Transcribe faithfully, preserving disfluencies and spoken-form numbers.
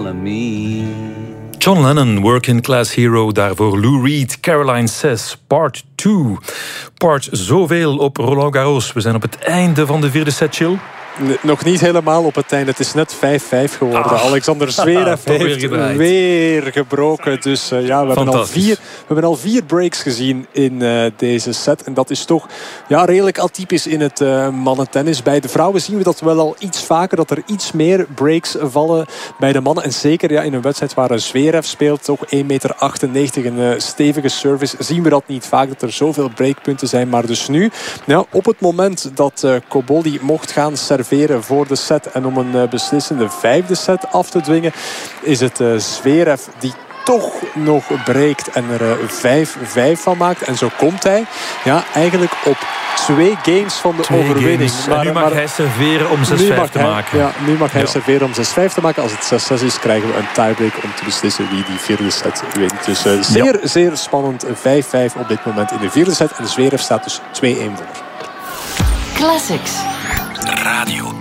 John Lennon, Working Class Hero, daarvoor Lou Reed, Caroline Says, part twee. Part zoveel op Roland Garros. We zijn op het einde van de vierde set, Chill. Nog niet helemaal op het einde. Het is net vijf vijf geworden. Ah. Alexander Zverev heeft weer, weer gebroken. Dus uh, ja, we hebben, al vier, we hebben al vier breaks gezien in uh, deze set. En dat is toch ja, redelijk atypisch in het uh, mannentennis. Bij de vrouwen zien we dat wel al iets vaker. Dat er iets meer breaks vallen bij de mannen. En zeker ja, in een wedstrijd waar Zverev speelt. Toch één meter achtennegentig. Een uh, stevige service. Zien we dat niet vaak. Dat er zoveel breakpunten zijn. Maar dus nu, nou, op het moment dat uh, Cobolli mocht gaan serveren voor de set en om een uh, beslissende vijfde set af te dwingen, is het uh, Zverev die toch nog breekt en er vijf vijf van maakt. En zo komt hij ja, eigenlijk op twee games van de twee overwinning. Maar, en nu mag maar, hij serveren om zes vijf te hij, maken. Ja, nu mag hij ja. serveren om zes vijf te maken. Als het zes zes is, krijgen we een tiebreak om te beslissen wie die vierde set wint. Dus uh, zeer, ja. zeer spannend. vijf vijf op dit moment in de vierde set. En de Zverev staat dus twee één voor. Classics. Radio